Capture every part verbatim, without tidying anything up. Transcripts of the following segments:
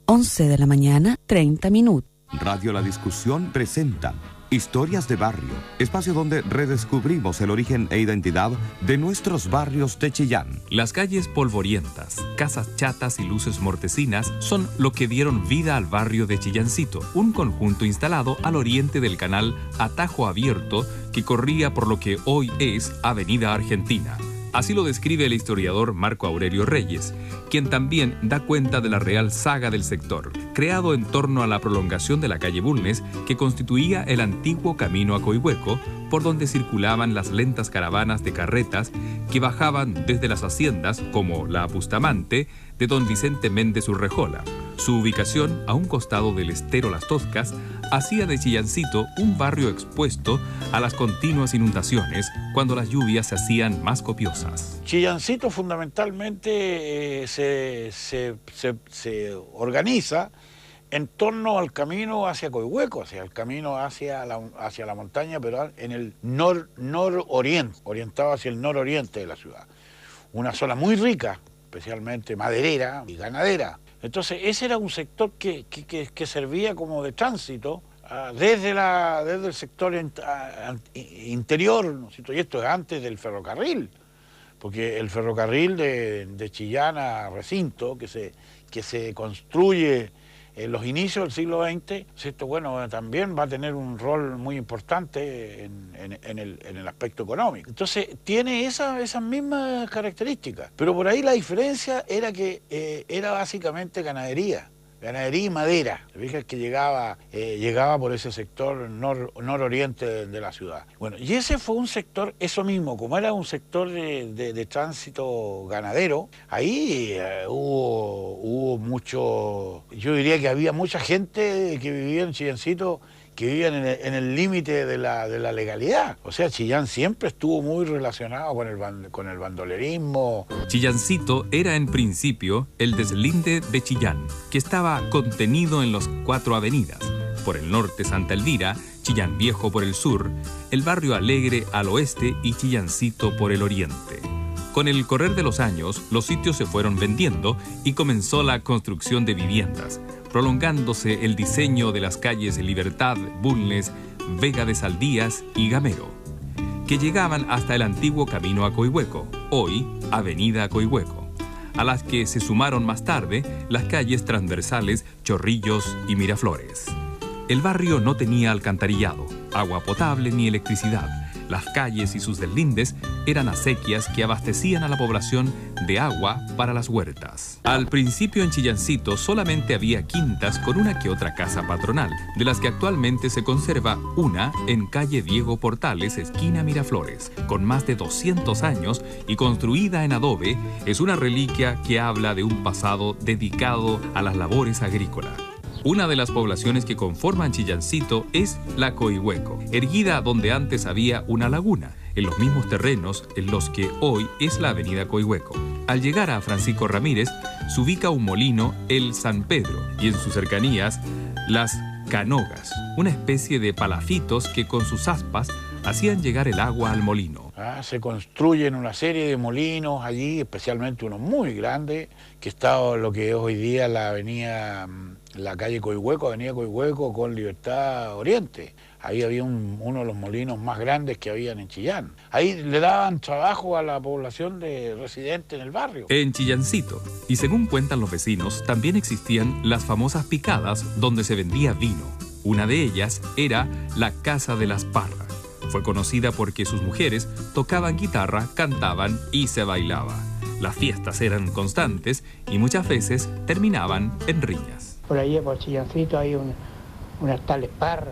once de la mañana, treinta minutos. Radio La Discusión presenta Historias de Barrio, espacio donde redescubrimos el origen e identidad de nuestros barrios de Chillán. Las calles polvorientas, casas chatas y luces mortecinas son lo que dieron vida al barrio de Chillancito, un conjunto instalado al oriente del canal Atajo Abierto que corría por lo que hoy es Avenida Argentina. Así lo describe el historiador Marco Aurelio Reyes, quien también da cuenta de la real saga del sector, creado en torno a la prolongación de la calle Bulnes, que constituía el antiguo camino a Coihueco, por donde circulaban las lentas caravanas de carretas que bajaban desde las haciendas, como la Bustamante, de don Vicente Méndez Urrejola. Su ubicación, a un costado del estero Las Toscas, hacía de Chillancito un barrio expuesto a las continuas inundaciones cuando las lluvias se hacían más copiosas. Chillancito fundamentalmente eh, se, se, se, se organiza en torno al camino hacia Coihueco, hacia el camino hacia la, hacia la montaña, pero en el nor, nororiente, orientado hacia el nororiente de la ciudad. Una zona muy rica, especialmente maderera y ganadera. Entonces ese era un sector que, que, que, que servía como de tránsito uh, desde, la, desde el sector in, uh, interior, ¿no es cierto? Y esto es antes del ferrocarril, porque el ferrocarril de, de Chillán a Recinto, que se, que se construye en los inicios del siglo veinte, ¿cierto? Bueno, también va a tener un rol muy importante en, en, en, el, en el aspecto económico. Entonces, tiene esa, esas mismas características, pero por ahí la diferencia era que eh, era básicamente ganadería. Ganadería y madera. Te fijas que llegaba, eh, llegaba por ese sector nor, nororiente de, de la ciudad. Bueno, y ese fue un sector, eso mismo, como era un sector de, de, de tránsito ganadero, ahí eh, hubo, hubo mucho, yo diría que había mucha gente que vivía en Chillancito, que vivían en el límite de la, de la legalidad. O sea, Chillán siempre estuvo muy relacionado con el, con el bandolerismo. Chillancito era en principio el deslinde de Chillán, que estaba contenido en las cuatro avenidas. Por el norte Santa Elvira, Chillán Viejo por el sur, el barrio Alegre al oeste y Chillancito por el oriente. Con el correr de los años, los sitios se fueron vendiendo y comenzó la construcción de viviendas, prolongándose el diseño de las calles Libertad, Bulnes, Vega de Saldías y Gamero, que llegaban hasta el antiguo camino a Coihueco, hoy Avenida Coihueco, a las que se sumaron más tarde las calles transversales Chorrillos y Miraflores. El barrio no tenía alcantarillado, agua potable ni electricidad. Las calles y sus deslindes eran acequias que abastecían a la población de agua para las huertas. Al principio en Chillancito solamente había quintas con una que otra casa patronal, de las que actualmente se conserva una en calle Diego Portales, esquina Miraflores, con más de doscientos años y construida en adobe. Es una reliquia que habla de un pasado dedicado a las labores agrícolas. Una de las poblaciones que conforman Chillancito es la Coihueco, erguida donde antes había una laguna, en los mismos terrenos en los que hoy es la avenida Coihueco. Al llegar a Francisco Ramírez, se ubica un molino, el San Pedro, y en sus cercanías, las canogas, una especie de palafitos que con sus aspas hacían llegar el agua al molino. Ah, se construyen una serie de molinos allí, especialmente uno muy grande, que está lo que es hoy día la avenida, la calle Coihueco, avenida Coihueco con Libertad Oriente. Ahí había un, uno de los molinos más grandes que habían en Chillán. Ahí le daban trabajo a la población de residentes en el barrio. En Chillancito, y según cuentan los vecinos, también existían las famosas picadas donde se vendía vino. Una de ellas era la Casa de las Parras. Fue conocida porque sus mujeres tocaban guitarra, cantaban y se bailaba. Las fiestas eran constantes y muchas veces terminaban en riñas. Por ahí por Chillancito hay una, unas tales Parras,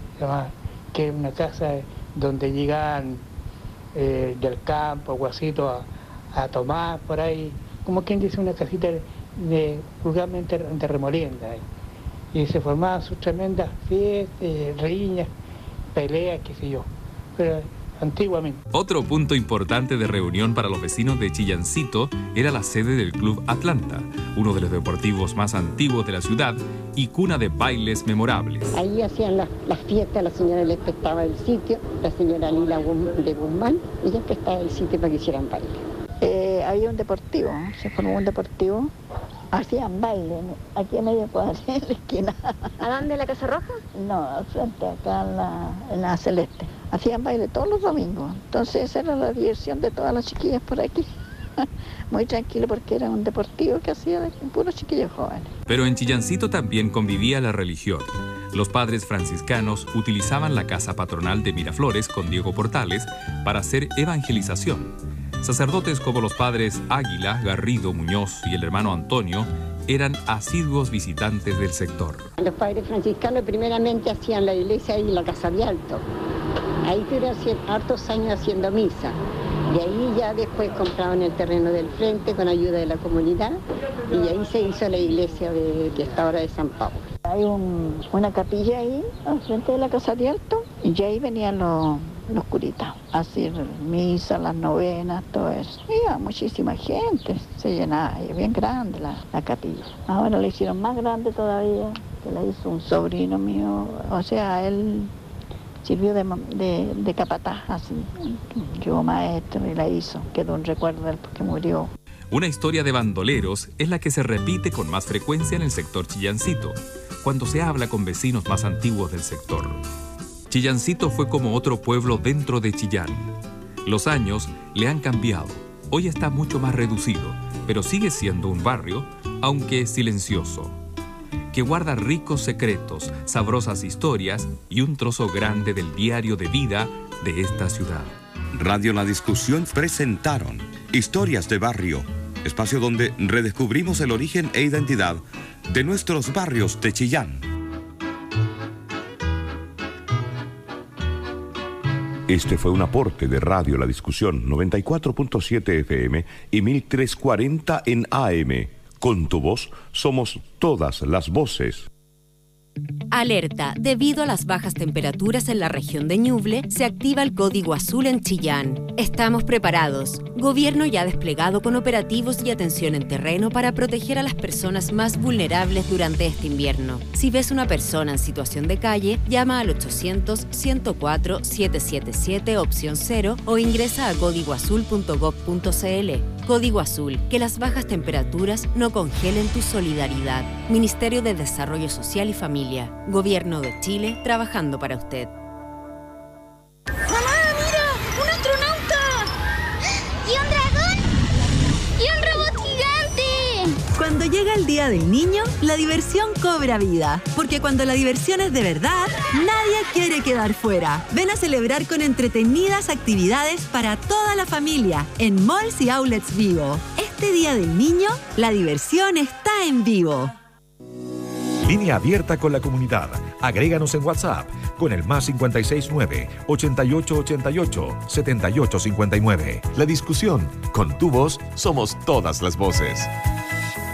que es una casa donde llegan eh, del campo, guasito, a, a tomar por ahí, como quien dice, una casita de, de vulgarmente de remolienda. Y se formaban sus tremendas fiestas, riñas, peleas, qué sé yo. Pero antiguamente. Otro punto importante de reunión para los vecinos de Chillancito era la sede del Club Atlanta, uno de los deportivos más antiguos de la ciudad y cuna de bailes memorables. Ahí hacían las la fiestas, la señora les prestaba el sitio, la señora Lila de Guzmán, ella prestaba el sitio para que hicieran baile. Eh, había un deportivo, se formó un deportivo Hacían baile aquí a media cuadra, en la esquina. ¿A dónde, la Casa Roja? No, frente acá en la, en la Celeste. Hacían baile todos los domingos. Entonces esa era la diversión de todas las chiquillas por aquí. Muy tranquilo porque era un deportivo que hacía de puros chiquillos jóvenes. Pero en Chillancito también convivía la religión. Los padres franciscanos utilizaban la casa patronal de Miraflores con Diego Portales para hacer evangelización. Sacerdotes como los padres Águila, Garrido, Muñoz y el hermano Antonio eran asiduos visitantes del sector. Los padres franciscanos primeramente hacían la iglesia y la Casa de Alto. Ahí tuvieron hartos años haciendo misa. De ahí ya después compraron el terreno del frente con ayuda de la comunidad y ahí se hizo la iglesia de, que está ahora de San Pablo. Hay un, una capilla ahí al frente de la Casa de Alto y ahí venían los, los curitas a hacer misa, las novenas, todo eso. Y iba muchísima gente, se llenaba, y bien grande la, la capilla. Ahora la hicieron más grande todavía, que la hizo un sobrino mío, o sea, él sirvió de, de, de capataz, así. Yo maestro y la hizo, quedó un recuerdo de él porque murió. Una historia de bandoleros es la que se repite con más frecuencia en el sector Chillancito, cuando se habla con vecinos más antiguos del sector. Chillancito fue como otro pueblo dentro de Chillán. Los años le han cambiado. Hoy está mucho más reducido, pero sigue siendo un barrio, aunque silencioso, que guarda ricos secretos, sabrosas historias y un trozo grande del diario de vida de esta ciudad. Radio La Discusión presentaron Historias de Barrio, espacio donde redescubrimos el origen e identidad de nuestros barrios de Chillán. Este fue un aporte de Radio La Discusión noventa y cuatro punto siete F M y mil trescientos cuarenta en A M. Con tu voz somos todas las voces. Alerta, debido a las bajas temperaturas en la región de Ñuble, se activa el código azul en Chillán. Estamos preparados. Gobierno ya desplegado con operativos y atención en terreno para proteger a las personas más vulnerables durante este invierno. Si ves una persona en situación de calle, llama al ochocientos, ciento cuatro, setecientos setenta y siete opción cero o ingresa a código azul punto gob punto cl. Código Azul, que las bajas temperaturas no congelen tu solidaridad. Ministerio de Desarrollo Social y Familia. Gobierno de Chile, trabajando para usted. ¡Mamá, mira! ¡Un astronauta! ¿Y un dragón? ¡Y un robot gigante! Cuando llega el Día del Niño, la diversión cobra vida. Porque cuando la diversión es de verdad, nadie quiere quedar fuera. Ven a celebrar con entretenidas actividades para toda la familia en Malls y Outlets Vivo. Este Día del Niño, la diversión está en Vivo. Línea abierta con la comunidad. Agréganos en WhatsApp con el más cinco seis nueve, ochenta y ocho ochenta y ocho, setenta y ocho cincuenta y nueve. La Discusión. Con tu voz somos todas las voces.